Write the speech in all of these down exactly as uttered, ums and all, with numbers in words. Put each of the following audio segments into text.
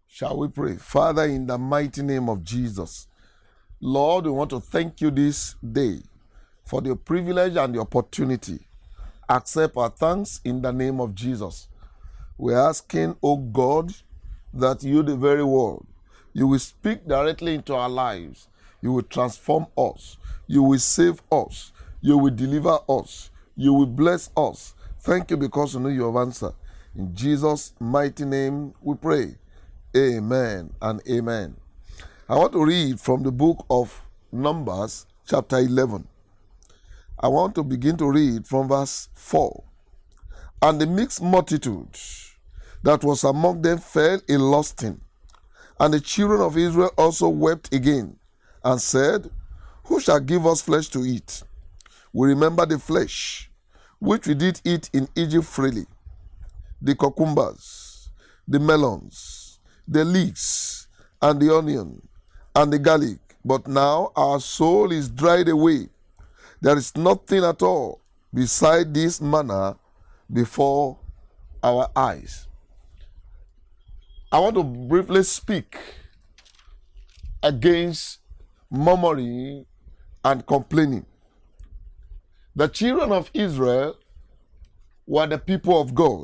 Shall we pray? Father, in the mighty name of Jesus, Lord, we want to thank you this day for the privilege and the opportunity. Accept our thanks in the name of Jesus. We're asking, oh God, that you, the very word, you will speak directly into our lives. You will transform us. You will save us. You will deliver us. You will bless us. Thank you because you know you have answered. In Jesus' mighty name we pray. Amen and amen. I want to read from the book of Numbers, chapter eleven. I want to begin to read from verse four. And the mixed multitude that was among them fell in lusting. And the children of Israel also wept again, and said, Who shall give us flesh to eat? We remember the flesh, which we did eat in Egypt freely, the cucumbers, the melons, the leeks, and the onion, and the garlic. But now our soul is dried away. There is nothing at all beside this manna before our eyes. I want to briefly speak against murmuring and complaining. The children of Israel were the people of God.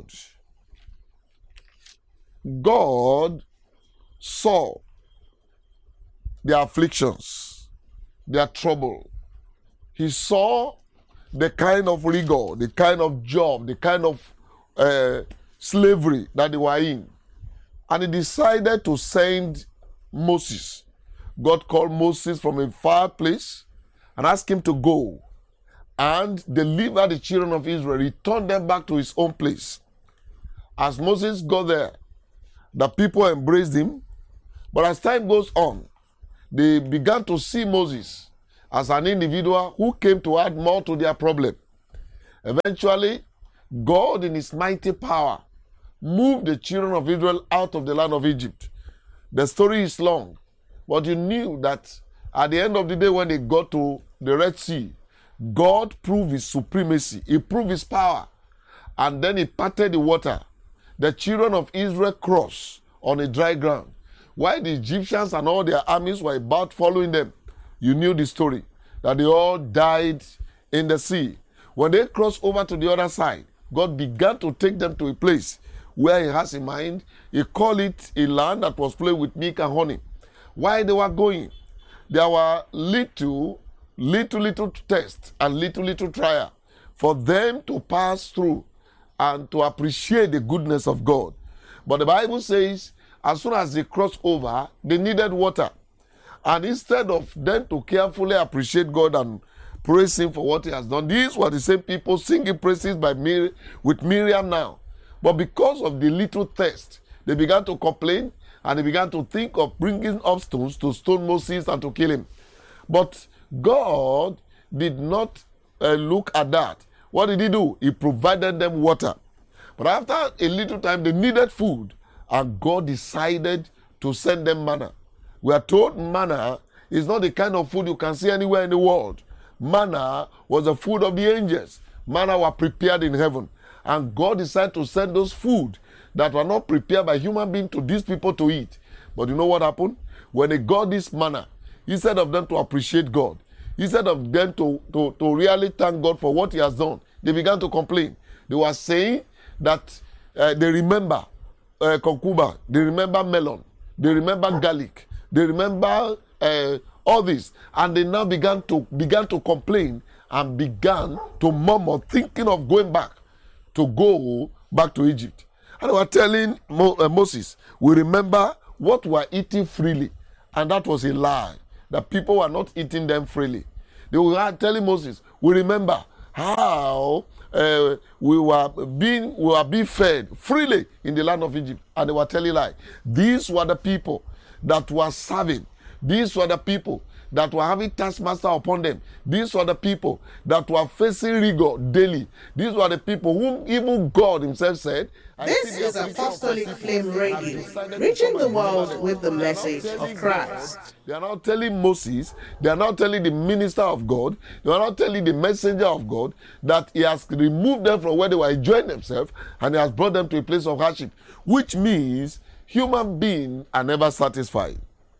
God saw their afflictions, their trouble. He saw the kind of rigor, the kind of job, the kind of uh, slavery that they were in. And he decided to send Moses. God called Moses from a far place and asked him to go and deliver the children of Israel, return them back to his own place. As Moses got there, the people embraced him. But as time goes on, they began to see Moses as an individual who came to add more to their problem. Eventually, God in his mighty power moved the children of Israel out of the land of Egypt. The story is long, but you knew that at the end of the day when they got to the Red Sea, God proved his supremacy. He proved his power. And then he parted the water. The children of Israel crossed on a dry ground. While the Egyptians and all their armies were about following them, you knew the story, that they all died in the sea. When they crossed over to the other side, God began to take them to a place where he has in mind. He called it a land that was flowing with milk and honey. While they were going, there were little, little, little tests and little, little trial for them to pass through and to appreciate the goodness of God. But the Bible says, as soon as they crossed over, they needed water. And instead of them to carefully appreciate God and praise him for what he has done, these were the same people singing praises by Mir- with Miriam now. But because of the little thirst, they began to complain and they began to think of bringing up stones to stone Moses and to kill him. But God did not uh, look at that. What did he do? He provided them water. But after a little time, they needed food, and God decided to send them manna. We are told manna is not the kind of food you can see anywhere in the world. Manna was the food of the angels. Manna were prepared in heaven. And God decided to send those food that were not prepared by human beings to these people to eat. But you know what happened? When they got this manna, instead of them to appreciate God, instead of them to, to, to really thank God for what he has done, they began to complain. They were saying that uh, they remember uh, cucumber, they remember melon, they remember garlic, they remember uh, all this. And they now began to, began to complain and began to murmur, thinking of going back. to go back to Egypt. And they were telling Mo, uh, Moses, we remember what we were eating freely. And that was a lie. The people were not eating them freely. They were telling Moses, we remember how uh, we were being we were being fed freely in the land of Egypt. And they were telling lie. These were the people that were serving. These were the people that were having taskmaster upon them. These were the people that were facing rigor daily. These were the people whom even God himself said, This is Apostolic Flame Radio, reaching the world with the message of Christ. They are not telling Moses, they are not telling the minister of God, they are not telling the messenger of God that he has removed them from where they were enjoying themselves and he has brought them to a place of hardship, which means Human beings are never satisfied.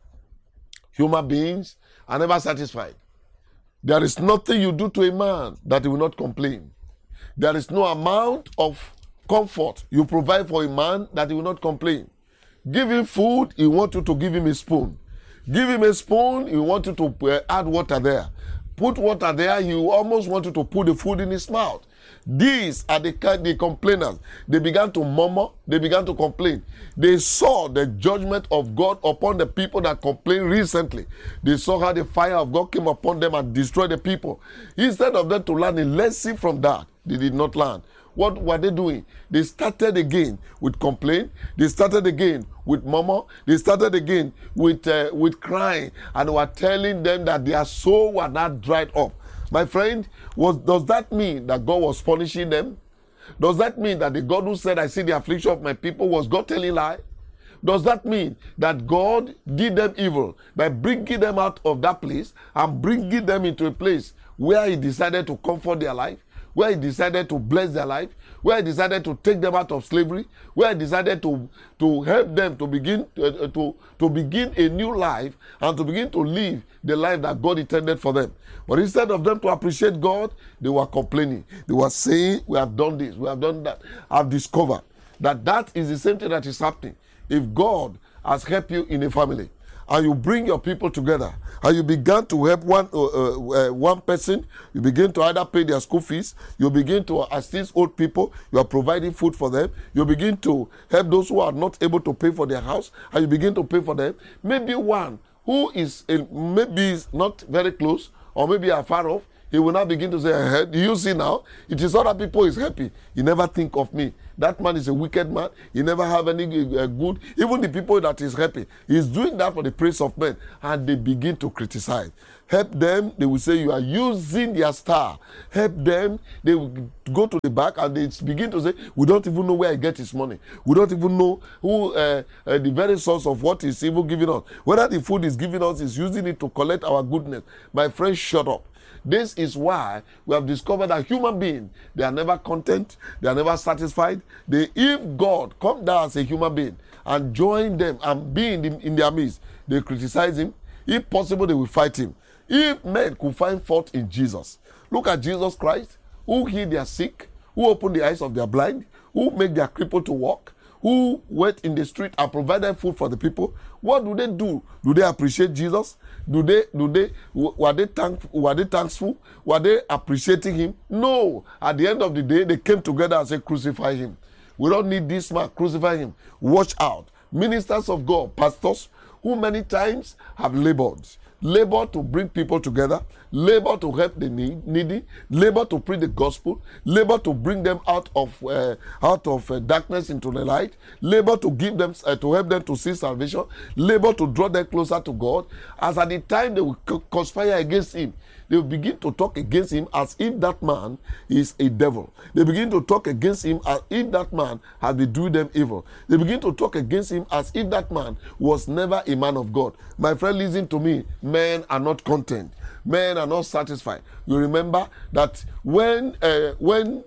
Human beings are never satisfied. There is nothing you do to a man that he will not complain. There is no amount of comfort you provide for a man that he will not complain. Give him food, he wants you to give him a spoon. Give him a spoon, he wants you to uh, add water there. Put water there, he almost want you to put the food in his mouth. These are the, the complainers. They began to murmur, they began to complain. They saw the judgment of God upon the people that complained recently. They saw how the fire of God came upon them and destroyed the people. Instead of them to learn a lesson from that, they did not learn. What were they doing? They started again with complaint. They started again with murmur. They started again with uh, with crying, and were telling them that their soul were not dried up. My friend, was does that mean that God was punishing them? Does that mean that the God who said, "I see the affliction of my people," was God telling lie? Does that mean that God did them evil by bringing them out of that place and bringing them into a place where He decided to comfort their life, where He decided to bless their life, where He decided to take them out of slavery, where He decided to, to help them to begin uh, to, to begin a new life and to begin to live the life that God intended for them? But instead of them to appreciate God, they were complaining. They were saying, "We have done this, we have done that." I've discovered that that is the same thing that is happening. If God has helped you in a family, and you bring your people together, and you began to help one uh, uh, one person, you begin to either pay their school fees, you begin to assist old people, you are providing food for them, you begin to help those who are not able to pay for their house, and you begin to pay for them. Maybe one who is uh, maybe is not very close, or maybe afar off, he will now begin to say, hey, do you see now? It is other people is happy. You never think of me. That man is a wicked man. He never have any uh, good. Even the people that is happy, he's doing that for the praise of men. And they begin to criticize. Help them, they will say you are using their star. Help them, they will go to the back and they begin to say, we don't even know where he gets his money. We don't even know who uh, uh, the very source of what he's even giving us. Whether the food is giving us is using it to collect our goodness. My friend, shut up. This is why we have discovered that human beings, they are never content, they are never satisfied. They, if God come down as a human being and join them and be in, the, in their midst, they criticize him. If possible, they will fight him. If men could find fault in Jesus, look at Jesus Christ, who healed their sick, who opened the eyes of their blind, who made their cripple to walk, who went in the street and provided food for the people. What do they do? Do they appreciate Jesus? Do they, do they, were they, thank, were they thankful? Were they appreciating him? No. At the end of the day, they came together and said, crucify him. We don't need this man, crucify him. Watch out. Ministers of God, pastors, who many times have labored. Labor to bring people together, labor to help the needy, labor to preach the gospel, labor to bring them out of uh, out of uh, darkness into the light, labor to give them uh, to help them to see salvation, labor to draw them closer to God. As at the time they will conspire against him, they will begin to talk against him as if that man is a devil. They begin to talk against him as if that man has been doing them evil. They begin to talk against him as if that man was never a man of God. My friend, listen to me. Men are not content. Men are not satisfied. You remember that when uh, when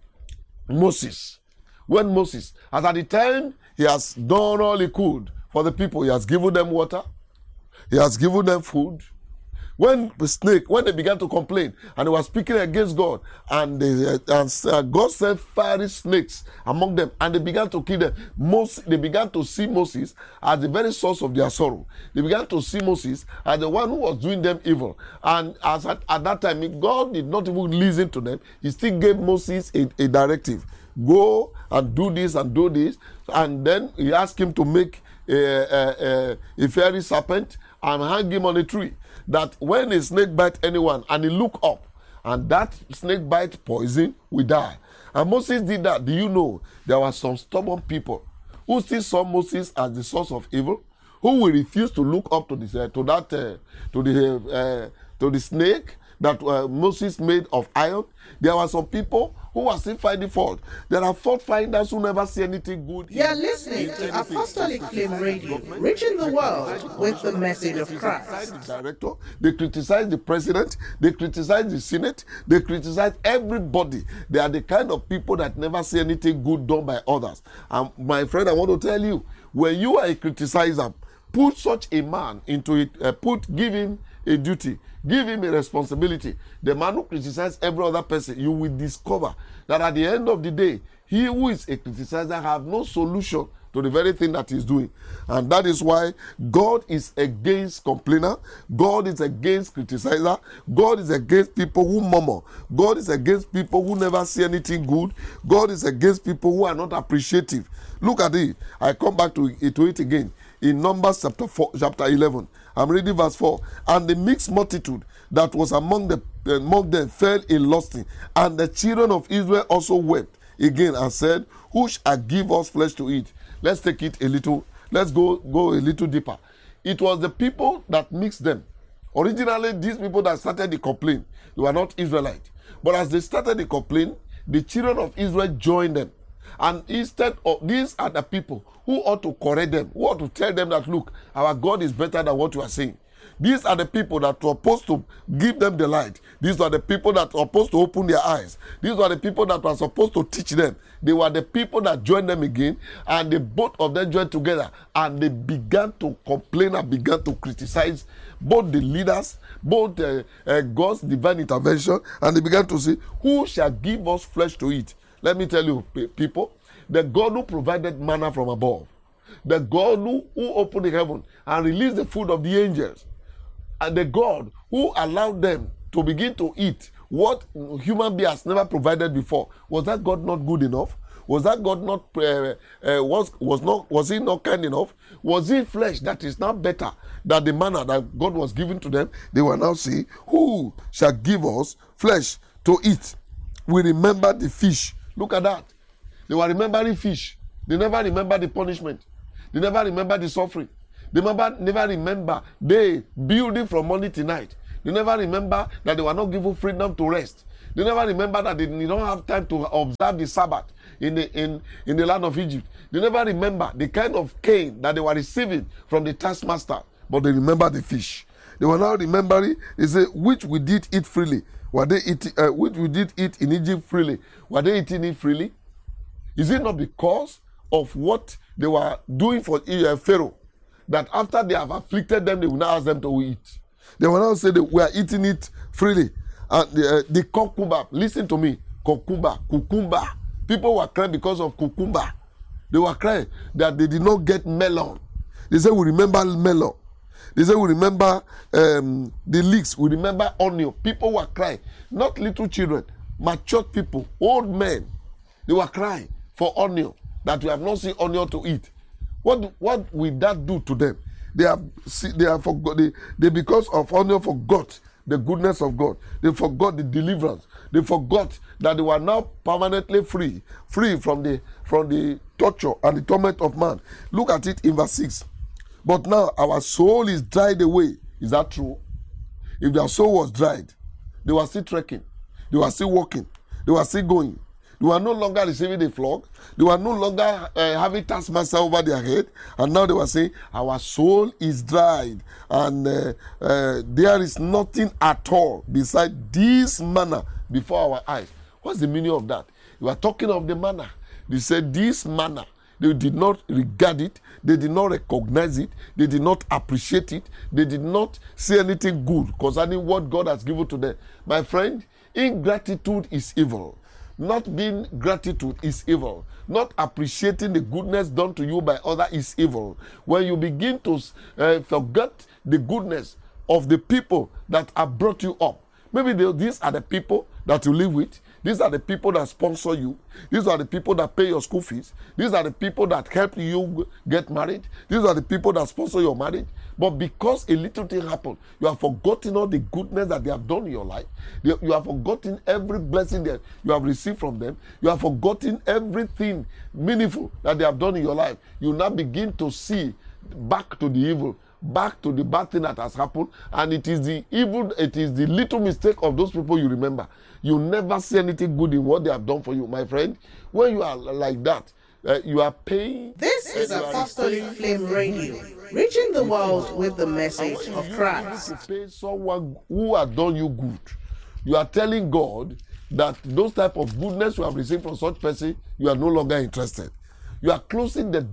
Moses, when Moses, as at the time he has done all he could for the people, he has given them water, he has given them food. When the snake, when they began to complain and they were speaking against God, and, they, and uh, God sent fiery snakes among them, and they began to kill them. Moses, they began to see Moses as the very source of their sorrow. They began to see Moses as the one who was doing them evil. And as at, at that time, God did not even listen to them. He still gave Moses a, a directive: go and do this and do this. And then he asked him to make a, a, a, a fiery serpent and hang him on a tree. That when a snake bite anyone and he look up and that snake bite poison will die. And Moses did that. Do you know there were some stubborn people who still saw Moses as the source of evil, who will refuse to look up to this uh, to that uh, to the uh, to the snake that uh, Moses made of iron. There were some people who are still finding fault. There are fault finders who never see anything good. You're listening to Apostolic Flame Radio, reaching the world with the message of Christ. The director, they criticize the president, they criticize the Senate, they criticize everybody. They are the kind of people that never see anything good done by others. And my friend, I want to tell you, When you are a criticizer, put such a man into it, uh, put, give him a duty, give him a responsibility. The man who criticizes every other person, you will discover that at the end of the day, he who is a criticizer have no solution to the very thing that he's doing. And that is why God is against complainer. God is against criticizer. God is against people who murmur. God is against people who never see anything good. God is against people who are not appreciative. Look at it. I come back to it, to it again. In Numbers chapter four, chapter eleven, I'm reading verse four. And the mixed multitude that was among, the, among them fell in lusting, and the children of Israel also wept again and said, who shall give us flesh to eat? Let's take it a little, let's go, go a little deeper. It was the people that mixed them. Originally, these people that started the complaint, they were not Israelites. But as they started the complaint, the children of Israel joined them. And instead of, these are the people who ought to correct them, who ought to tell them that, look, our God is better than what you are saying. These are the people that were supposed to give them the light. These are the people that were supposed to open their eyes. These are the people that were supposed to teach them. They were the people that joined them again, and they both of them joined together, and they began to complain and began to criticize both the leaders, both uh, uh, God's divine intervention, and they began to say, who shall give us flesh to eat? Let me tell you, people, the God who provided manna from above, the God who, who opened the heaven and released the food of the angels, and the God who allowed them to begin to eat what human beings has never provided before, was that God not good enough? Was that God not uh, uh, was was not was he not kind enough? Was he flesh that is now better than the manna that God was giving to them? They will now say, who shall give us flesh to eat? We remember the fish. Look at that. They were remembering fish. They never remember the punishment. They never remember the suffering. They never, never remember they building from morning to night. They never remember that they were not given freedom to rest. They never remember that they did not have time to observe the Sabbath in the, in, in the land of Egypt. They never remember the kind of cane that they were receiving from the taskmaster. But they remember the fish. They were now remembering, they say, which we did eat freely. Were they eating, uh, which we did eat in Egypt freely. Were they eating it freely? Is it not because of what they were doing for uh, Pharaoh, that after they have afflicted them, they will now ask them to eat? They will now say that we are eating it freely. And the, uh, the cucumber, listen to me, cucumber, cucumber. People were crying because of cucumber. They were crying that they did not get melon. They said, we remember melon. They said, we remember um, the leeks. We remember onion. People were crying. Not little children, matured people, old men. They were crying for onion, that we have not seen onion to eat. What, what will that do to them? They have, they have forgot, they, they because of onion forgot the goodness of God. They forgot the deliverance. They forgot that they were now permanently free, free from the, from the torture and the torment of man. Look at it in verse six. But now our soul is dried away. Is that true? If their soul was dried, they were still trekking. They were still walking. They were still going. They were no longer receiving the flock. They were no longer uh, having taskmaster over their head. And now they were saying, our soul is dried. And uh, uh, there is nothing at all beside this manna before our eyes. What's the meaning of that? We are talking of the manna. They said this manna. They did not regard it. They did not recognize it. They did not appreciate it. They did not say anything good concerning what God has given to them. My friend, ingratitude is evil. Not being gratitude is evil. Not appreciating the goodness done to you by others is evil. When you begin to uh, forget the goodness of the people that have brought you up. Maybe they, these are the people that you live with. These are the people that sponsor you. These are the people that pay your school fees. These are the people that help you get married. These are the people that sponsor your marriage. But because a little thing happened, you have forgotten all the goodness that they have done in your life. You have forgotten every blessing that you have received from them. You have forgotten everything meaningful that they have done in your life. You now begin to see back to the evil, back to the bad thing that has happened, and it is the evil, it is the little mistake of those people you remember. You never see anything good in what they have done for you, my friend. When you are like that, uh, you are paying. This is Apostolic Flame Radio, reaching the world with the message of Christ. You to pay someone who has done you good. You are telling God that those type of goodness you have received from such person, you are no longer interested. You are closing the door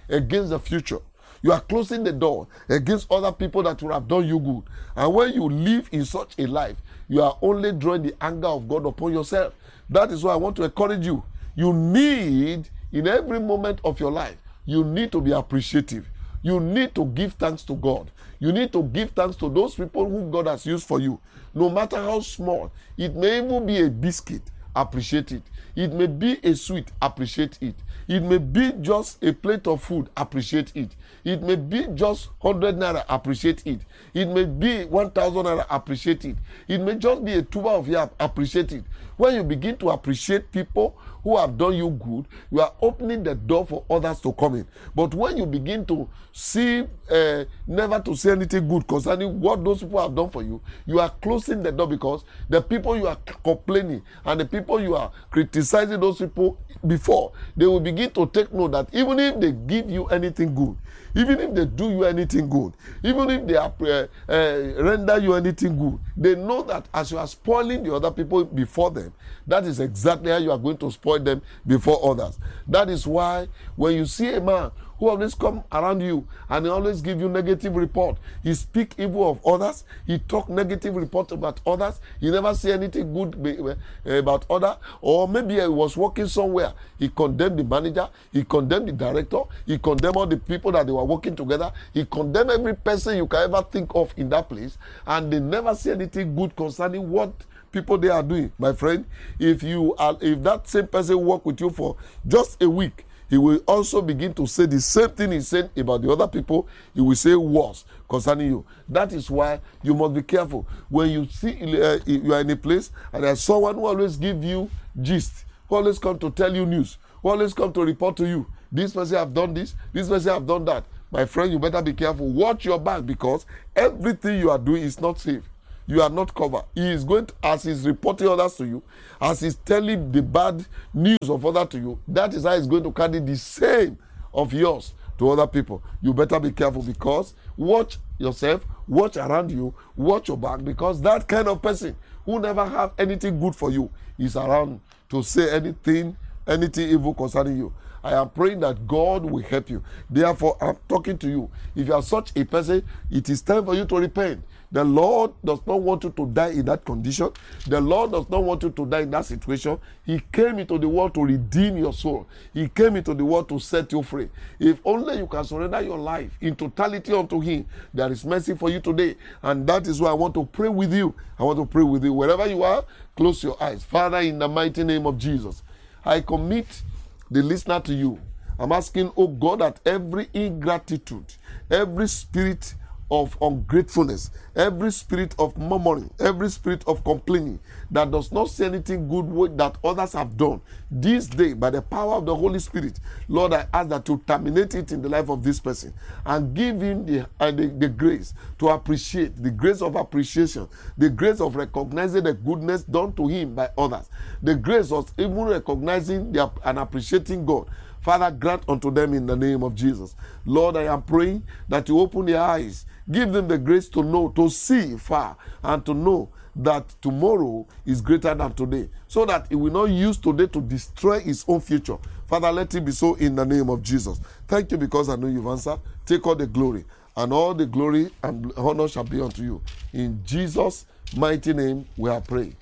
against the future. You are closing the door against other people that would have done you good. And when you live in such a life, you are only drawing the anger of God upon yourself. That is why I want to encourage you. You need, in every moment of your life, you need to be appreciative. You need to give thanks to God. You need to give thanks to those people who God has used for you. No matter how small, it may even be a biscuit, appreciate it. It may be a sweet, appreciate it. It may be just a plate of food, appreciate it. It may be just one hundred naira, appreciate it. It may be one thousand naira, appreciate it. It may just be a tuber of yam, appreciate it. When you begin to appreciate people who have done you good, you are opening the door for others to come in. But when you begin to see, uh, never to say anything good concerning what those people have done for you, you are closing the door, because the people you are complaining and the people you are criticizing those people before, they will begin to take note that even if they give you anything good, even if they do you anything good, even if they are, uh, uh, render you anything good, they know that as you are spoiling the other people before them, that is exactly how you are going to spoil them before others. That is why when you see a man who always come around you and he always give you negative report, he speak evil of others, he talk negative report about others, he never say anything good about others, or maybe he was working somewhere, he condemned the manager, he condemned the director, he condemned all the people that they were working together, he condemned every person you can ever think of in that place, and they never say anything good concerning what people they are doing. My friend, if you are, if that same person work with you for just a week, he will also begin to say the same thing he said about the other people. He will say worse concerning you. That is why you must be careful. When you see uh, you are in a place and there's someone who always give you gist, who always come to tell you news, who always come to report to you, this person have done this, this person have done that. My friend, you better be careful. Watch your back, because everything you are doing is not safe. You are not covered. He is going to, as he's reporting others to you, as he's telling the bad news of others to you, that is how he's going to carry the same of yours to other people. You better be careful, because watch yourself, watch around you, watch your back, because that kind of person who never have anything good for you is around to say anything, anything evil concerning you. I am praying that God will help you. Therefore, I'm talking to you. If you are such a person, it is time for you to repent. The Lord does not want you to die in that condition. The Lord does not want you to die in that situation. He came into the world to redeem your soul. He came into the world to set you free. If only you can surrender your life in totality unto Him, there is mercy for you today. And that is why I want to pray with you. I want to pray with you. Wherever you are, close your eyes. Father, in the mighty name of Jesus, I commit the listener to you. I'm asking, oh God, that every ingratitude, every spirit of ungratefulness, every spirit of murmuring, every spirit of complaining that does not see anything good that others have done, this day, by the power of the Holy Spirit, Lord, I ask that you terminate it in the life of this person and give him the, uh, the, the grace to appreciate, the grace of appreciation, the grace of recognizing the goodness done to him by others, the grace of even recognizing the, and appreciating God. Father, grant unto them in the name of Jesus. Lord, I am praying that you open their eyes. Give them the grace to know, to see far, and to know that tomorrow is greater than today, so that it will not use today to destroy its own future. Father, let it be so in the name of Jesus. Thank you, because I know you've answered. Take all the glory, and all the glory and honor shall be unto you. In Jesus' mighty name we are praying.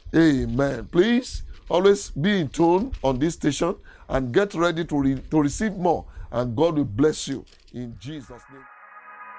Amen. Please always be in tune on this station and get ready to, re- to receive more, and God will bless you in Jesus' name.